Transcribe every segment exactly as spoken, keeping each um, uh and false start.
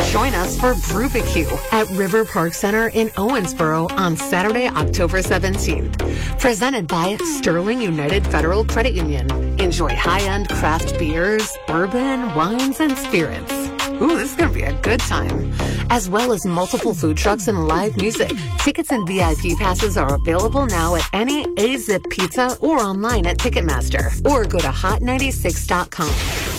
Join us for Brewbecue at River Park Center in Owensboro on Saturday, October seventeenth. Presented by Sterling United Federal Credit Union. Enjoy high-end craft beers, bourbon, wines, and spirits. Ooh, this is going to be a good time. As well as multiple food trucks and live music. Tickets and V I P passes are available now at any A-Zip Pizza or online at Ticketmaster. Or go to hot ninety-six dot com.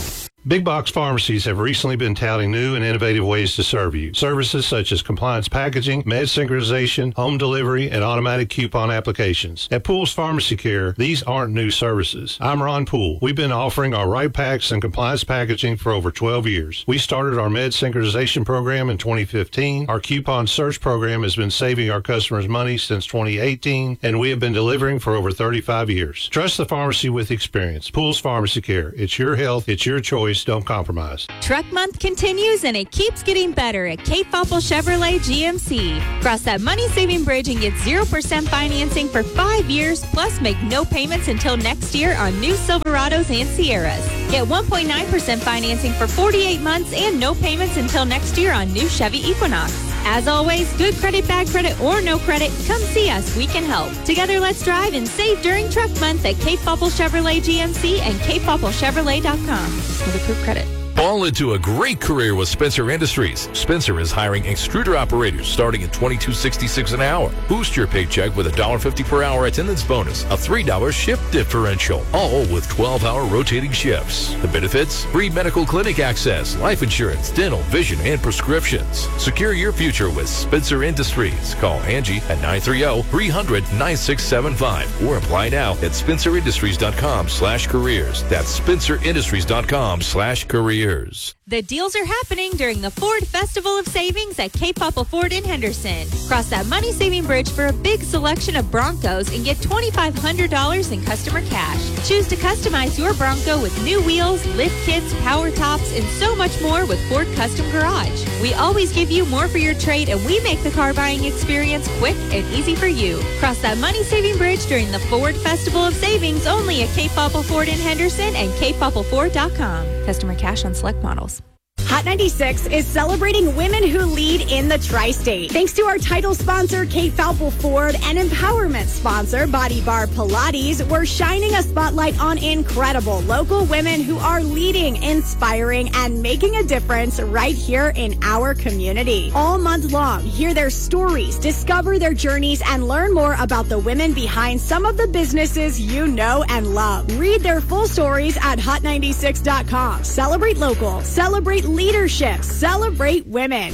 Big box pharmacies have recently been touting new and innovative ways to serve you. Services such as compliance packaging, med synchronization, home delivery, and automatic coupon applications. At Poole's Pharmacy Care, these aren't new services. I'm Ron Poole. We've been offering our right packs and compliance packaging for over twelve years. We started our med synchronization program in twenty fifteen. Our coupon search program has been saving our customers money since twenty eighteen, and we have been delivering for over thirty-five years. Trust the pharmacy with experience. Poole's Pharmacy Care. It's your health. It's your choice. Don't compromise. Truck month continues and it keeps getting better at Cape Fopple Chevrolet G M C. Cross that money-saving bridge and get zero percent financing for five years, plus make no payments until next year on new Silverados and Sierras. Get one point nine percent financing for forty-eight months and no payments until next year on new Chevy Equinox. As always, good credit, bad credit, or no credit, come see us. We can help. Together, let's drive and save during Truck Month at Cape Fopple Chevrolet G M C and cape fopple chevrolet dot com. With approved credit. Fall into a great career with Spencer Industries. Spencer is hiring extruder operators starting at twenty-two sixty-six an hour. Boost your paycheck with a one dollar fifty per hour attendance bonus, a three dollar shift differential, all with twelve hour rotating shifts. The benefits? Free medical clinic access, life insurance, dental, vision, and prescriptions. Secure your future with Spencer Industries. Call Angie at nine three zero, three hundred, nine six seven five or apply now at spencer industries dot com slash careers. That's spencer industries dot com slash careers. The deals are happening during the Ford Festival of Savings at Cape Fopple Ford in Henderson. Cross that money-saving bridge for a big selection of Broncos and get twenty-five hundred dollars in customer cash. Choose to customize your Bronco with new wheels, lift kits, power tops, and so much more with Ford Custom Garage. We always give you more for your trade, and we make the car buying experience quick and easy for you. Cross that money-saving bridge during the Ford Festival of Savings only at Cape Fopple Ford in Henderson and cape fopple ford dot com. Customer cash on select models. Hot ninety-six is celebrating women who lead in the tri-state. Thanks to our title sponsor, Cape Fopple Ford, and empowerment sponsor, Body Bar Pilates, we're shining a spotlight on incredible local women who are leading, inspiring, and making a difference right here in our community. All month long, hear their stories, discover their journeys, and learn more about the women behind some of the businesses you know and love. Read their full stories at hot ninety-six dot com. Celebrate local. Celebrate leadership. Celebrate women.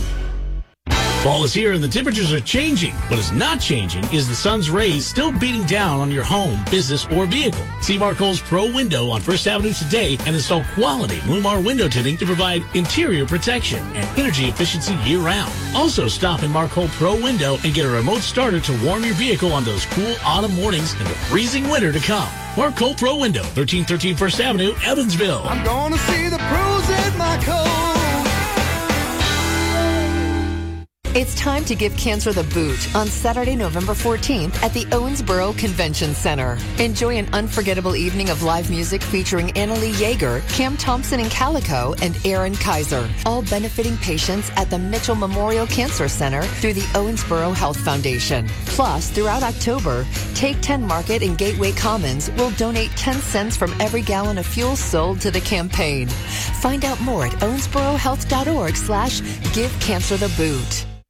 Fall is here and the temperatures are changing. What is not changing is the sun's rays still beating down on your home, business, or vehicle. See Marcole's Pro Window on First Avenue today and install quality Newmar window tinting to provide interior protection and energy efficiency year-round. Also stop in Marcole Pro Window and get a remote starter to warm your vehicle on those cool autumn mornings and the freezing winter to come. Marcole Pro Window, thirteen thirteen First Avenue, Evansville. I'm gonna see the pros at Marcole. It's time to give cancer the boot on Saturday, November fourteenth at the Owensboro Convention Center. Enjoy an unforgettable evening of live music featuring Annalie Yeager, Cam Thompson and Calico, and Aaron Kaiser, all benefiting patients at the Mitchell Memorial Cancer Center through the Owensboro Health Foundation. Plus, throughout October, Take ten Market and Gateway Commons will donate ten cents from every gallon of fuel sold to the campaign. Find out more at owensboro health dot org slash give cancer the boot.